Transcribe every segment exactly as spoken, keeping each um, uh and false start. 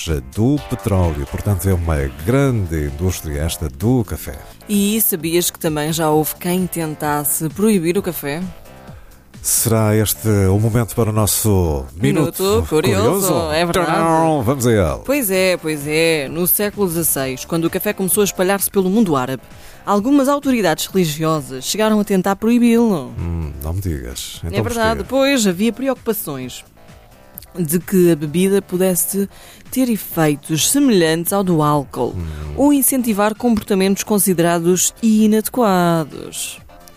do petróleo, portanto é uma grande indústria esta do café. E sabias que também já houve quem tentasse proibir o café? Será este o momento para o nosso Minuto, Minuto curioso, curioso? é verdade. Tcharam, vamos a ele. Pois é, pois é. No século dezasseis, quando o café começou a espalhar-se pelo mundo árabe, algumas autoridades religiosas chegaram a tentar proibi-lo. Hum, não me digas. Então É verdade, porquê? pois havia preocupações de que a bebida pudesse ter efeitos semelhantes ao do álcool Hum. ou incentivar comportamentos considerados inadequados.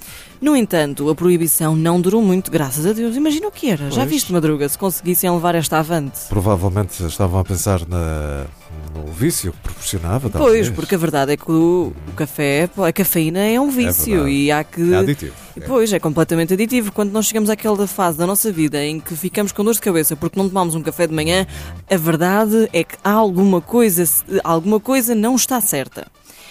No entanto, a proibição não durou muito, graças a Deus. Imagina o que era. Já Pois. viste, Madruga, se conseguissem levar esta avante? Provavelmente estavam a pensar na, no vício que proporcionava. Pois, talvez. porque a verdade é que o, o café, a cafeína é um vício verdade. e há que... É aditivo. É. Pois, é completamente aditivo. Quando nós chegamos àquela fase da nossa vida em que ficamos com dor de cabeça porque não tomamos um café de manhã, a verdade é que há alguma coisa, alguma coisa não está certa.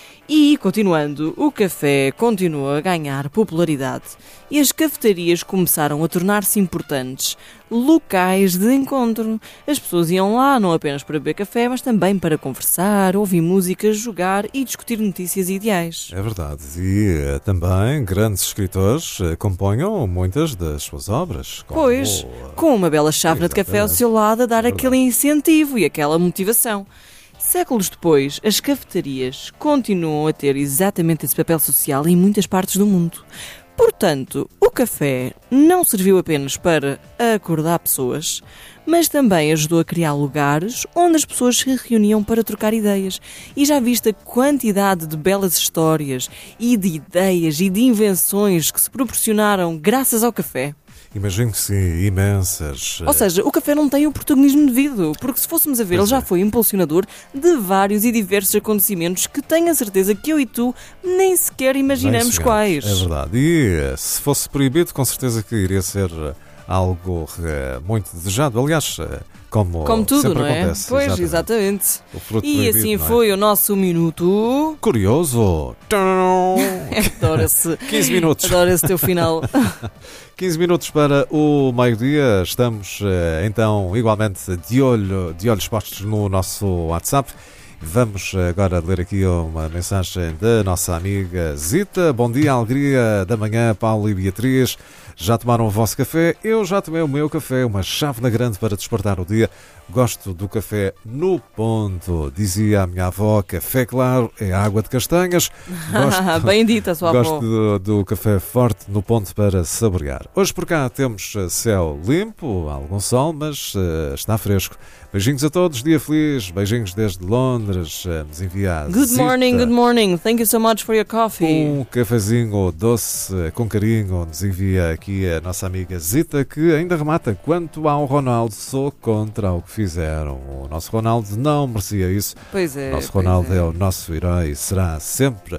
E, continuando, o café continua a ganhar popularidade e as cafetarias começaram a tornar-se importantes locais de encontro. As pessoas iam lá não apenas para beber café, mas também para conversar, ouvir música, jogar e discutir notícias ideais. É verdade. E eh, também grandes escritores eh, componham muitas das suas obras. Como, Pois, com uma bela chávena de café ao Exatamente. seu lado a dar É aquele incentivo e aquela motivação. Séculos depois, as cafetarias continuam a ter exatamente esse papel social em muitas partes do mundo. Portanto, o café não serviu apenas para acordar pessoas, mas também ajudou a criar lugares onde as pessoas se reuniam para trocar ideias. E já viste a quantidade de belas histórias e de ideias e de invenções que se proporcionaram graças ao café? Imagino que sim, imensas. Ou seja, o café não tem o protagonismo devido, porque se fôssemos a ver, Pois ele já é. foi impulsionador de vários e diversos acontecimentos que tenho a certeza que eu e tu nem sequer imaginamos Bem chegado. quais. É verdade. E eh, se fosse proibido, com certeza que iria ser eh, algo eh, muito desejado. Aliás, eh, como, Como tudo, sempre não é? acontece. Pois, exatamente. O fruto E proibido, assim não é? foi o nosso minuto. Curioso. Tcharam. Adoro-se. quinze minutos. Adoro esse teu final. quinze minutos para o meio-dia. Estamos eh, então igualmente de olho, de olhos postos no nosso WhatsApp. Vamos agora ler aqui uma mensagem da nossa amiga Zita. Bom dia, alegria da manhã, Paulo e Beatriz. Já tomaram o vosso café? Eu já tomei o meu café, uma chávena grande para despertar o dia. Gosto do café no ponto. Dizia a minha avó, café claro é água de castanhas. Gosto, Bem dita, sua gosto avó. do, do café forte no ponto para saborear. Hoje por cá temos eh, céu limpo, algum sol, mas eh, está fresco. Beijinhos a todos, dia feliz. Beijinhos desde Londres. eh, Nos envia a Good Zita. morning, good morning. Thank you so much for your coffee. Um cafezinho doce eh, com carinho nos envia aqui a nossa amiga Zita, que ainda remata. Quanto ao Ronaldo, sou contra o que fizeram. O nosso Ronaldo não merecia isso. Pois é. O nosso pois Ronaldo é. é o nosso herói e será sempre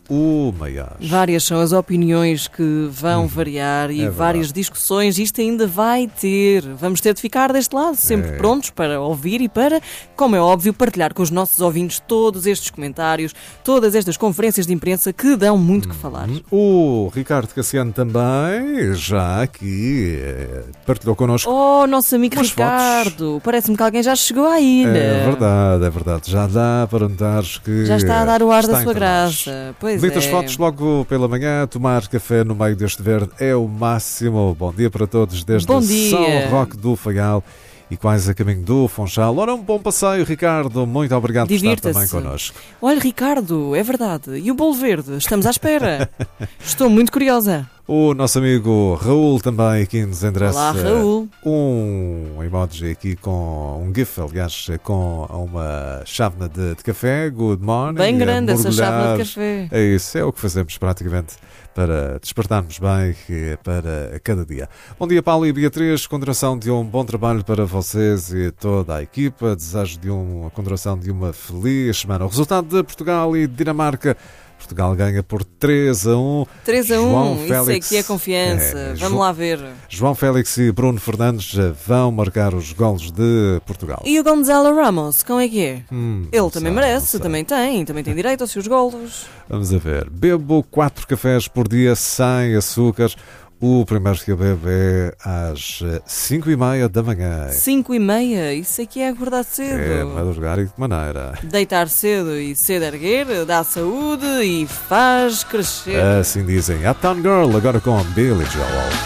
o maior. Várias são as opiniões que vão variar e é várias verdade. discussões. Isto ainda vai ter. Vamos ter de ficar deste lado, sempre É. prontos para ouvir e para, como é óbvio, partilhar com os nossos ouvintes todos estes comentários, todas estas conferências de imprensa que dão muito que falar. O Ricardo Cassiano também, já aqui, eh, partilhou connosco. Oh, nosso amigo Umas Ricardo, parece-me que alguém já chegou à ilha. É verdade, é verdade. Já dá para notares que Já está a dar o ar está da sua entre nós. graça. Pois Bonitas é. fotos logo pela manhã, tomar café no meio deste verde é o máximo. Bom dia para todos desde Bom dia. São Roque do Faial e quase a caminho do Funchal. Ora, um bom passeio, Ricardo. Muito obrigado por estar Divirta-se. também connosco. Olha, Ricardo, é verdade. E o bolo verde? Estamos à espera. Estou muito curiosa. O nosso amigo Raul também aqui nos endereça Olá, Raul. um emoji aqui com um gif, aliás, com uma chávena de, de café. Good morning. Bem a grande essa chávena de mergulhar. café. É isso, é o que fazemos praticamente para despertarmos bem e para cada dia. Bom dia, Paulo e Beatriz. Continuação de um bom trabalho para vocês e toda a equipa. Desejo de uma continuação de uma feliz semana. O resultado de Portugal e Dinamarca. Portugal ganha por três a um. três a João um, isso é Félix, que é confiança. é, Vamos Jo- lá ver. João Félix e Bruno Fernandes vão marcar os golos de Portugal. E o Gonzalo Ramos, como é que é? Hum, Ele não também sei, merece, não sei. também tem, também tem direito aos seus golos. Vamos a ver. Bebo quatro cafés por dia sem açúcares. O primeiro que eu bebo é às cinco e meia da manhã. cinco e meia, isso aqui é acordar cedo. É madrugar e de que maneira? Deitar cedo e cedo erguer, dá saúde e faz crescer. Assim dizem. Uptown Girl, agora com Billy Joel.